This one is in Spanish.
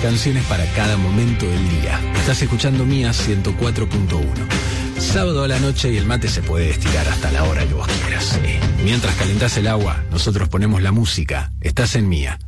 canciones para cada momento del día. Estás escuchando Mía 104.1. Sábado a la noche y el mate se puede estirar hasta la hora que vos quieras. Mientras calentás el agua, nosotros ponemos la música. Estás en Mía.